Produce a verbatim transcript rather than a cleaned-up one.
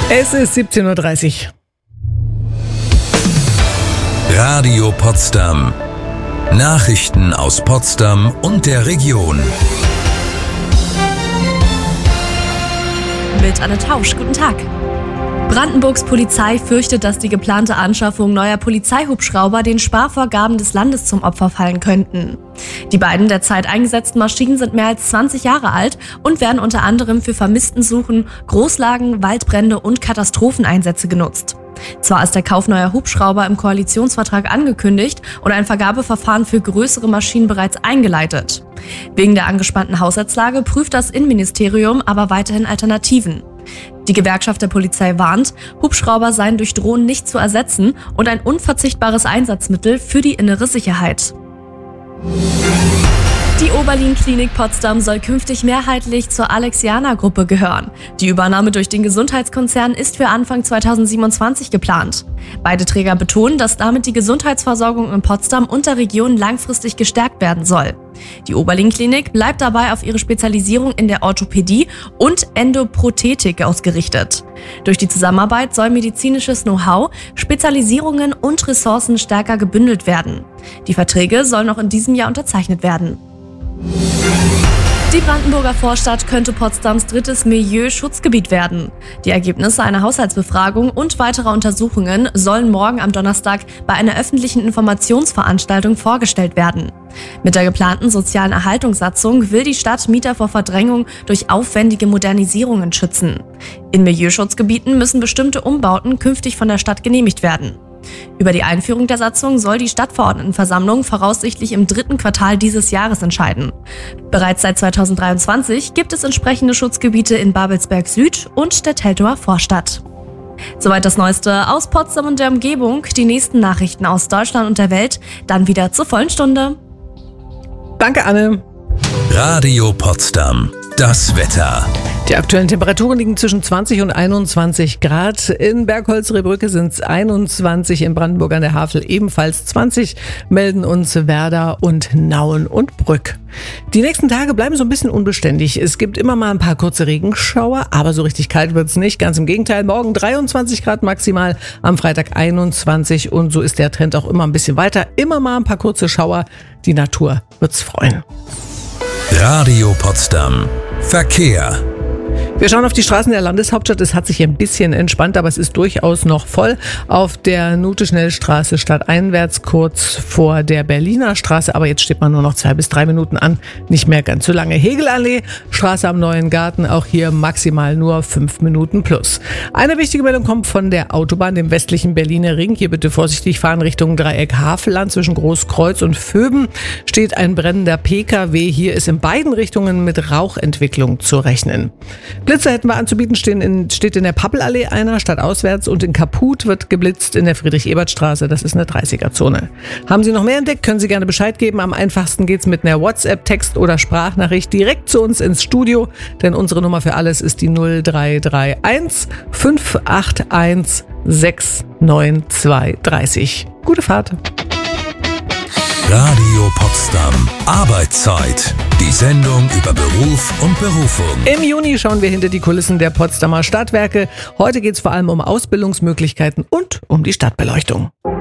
Es ist siebzehn Uhr dreißig. Radio Potsdam. Nachrichten aus Potsdam und der Region. Mit Anne Tausch, guten Tag. Brandenburgs Polizei fürchtet, dass die geplante Anschaffung neuer Polizeihubschrauber den Sparvorgaben des Landes zum Opfer fallen könnten. Die beiden derzeit eingesetzten Maschinen sind mehr als zwanzig Jahre alt und werden unter anderem für Vermisstensuchen, Großlagen, Waldbrände und Katastropheneinsätze genutzt. Zwar ist der Kauf neuer Hubschrauber im Koalitionsvertrag angekündigt und ein Vergabeverfahren für größere Maschinen bereits eingeleitet. Wegen der angespannten Haushaltslage prüft das Innenministerium aber weiterhin Alternativen. Die Gewerkschaft der Polizei warnt, Hubschrauber seien durch Drohnen nicht zu ersetzen und ein unverzichtbares Einsatzmittel für die innere Sicherheit. Die Oberlin-Klinik Potsdam soll künftig mehrheitlich zur Alexianer-Gruppe gehören. Die Übernahme durch den Gesundheitskonzern ist für Anfang zweitausendsiebenundzwanzig geplant. Beide Träger betonen, dass damit die Gesundheitsversorgung in Potsdam und der Region langfristig gestärkt werden soll. Die Oberlin-Klinik bleibt dabei auf ihre Spezialisierung in der Orthopädie und Endoprothetik ausgerichtet. Durch die Zusammenarbeit soll medizinisches Know-how, Spezialisierungen und Ressourcen stärker gebündelt werden. Die Verträge sollen noch in diesem Jahr unterzeichnet werden. Die Brandenburger Vorstadt könnte Potsdams drittes Milieuschutzgebiet werden. Die Ergebnisse einer Haushaltsbefragung und weiterer Untersuchungen sollen morgen am Donnerstag bei einer öffentlichen Informationsveranstaltung vorgestellt werden. Mit der geplanten sozialen Erhaltungssatzung will die Stadt Mieter vor Verdrängung durch aufwendige Modernisierungen schützen. In Milieuschutzgebieten müssen bestimmte Umbauten künftig von der Stadt genehmigt werden. Über die Einführung der Satzung soll die Stadtverordnetenversammlung voraussichtlich im dritten Quartal dieses Jahres entscheiden. Bereits seit zweitausenddreiundzwanzig gibt es entsprechende Schutzgebiete in Babelsberg Süd und der Teltower Vorstadt. Soweit das Neueste aus Potsdam und der Umgebung. Die nächsten Nachrichten aus Deutschland und der Welt dann wieder zur vollen Stunde. Danke, Anne. Radio Potsdam. Das Wetter. Die aktuellen Temperaturen liegen zwischen zwanzig und einundzwanzig Grad. In Bergholz-Rehbrücke sind es einundzwanzig, in Brandenburg an der Havel ebenfalls zwanzig, melden uns Werder und Nauen und Brück. Die nächsten Tage bleiben so ein bisschen unbeständig. Es gibt immer mal ein paar kurze Regenschauer, aber so richtig kalt wird's nicht. Ganz im Gegenteil, morgen dreiundzwanzig Grad maximal, am Freitag einundzwanzig und so ist der Trend auch immer ein bisschen weiter. Immer mal ein paar kurze Schauer, die Natur wird's freuen. Radio Potsdam. Verkehr. Wir schauen auf die Straßen der Landeshauptstadt. Es hat sich ein bisschen entspannt, aber es ist durchaus noch voll. Auf der Nute-Schnellstraße stadteinwärts kurz vor der Berliner Straße. Aber jetzt steht man nur noch zwei bis drei Minuten an. Nicht mehr ganz so lange. Hegelallee, Straße am Neuen Garten. Auch hier maximal nur fünf Minuten plus. Eine wichtige Meldung kommt von der Autobahn, dem westlichen Berliner Ring. Hier bitte vorsichtig fahren Richtung Dreieck Havelland. Zwischen Großkreuz und Vöben steht ein brennender P K W. Hier ist in beiden Richtungen mit Rauchentwicklung zu rechnen. Blitzer hätten wir anzubieten, stehen in, steht in der Pappelallee einer, stadtauswärts, und in Kaput wird geblitzt in der Friedrich-Ebert-Straße, das ist eine dreißiger-Zone. Haben Sie noch mehr entdeckt, können Sie gerne Bescheid geben. Am einfachsten geht's mit einer WhatsApp, Text- oder Sprachnachricht direkt zu uns ins Studio, denn unsere Nummer für alles ist die null drei drei eins fünf acht eins sechs neun zwei drei null. Gute Fahrt! Radio Potsdam. Arbeitszeit. Die Sendung über Beruf und Berufung. Im Juni schauen wir hinter die Kulissen der Potsdamer Stadtwerke. Heute geht es vor allem um Ausbildungsmöglichkeiten und um die Stadtbeleuchtung.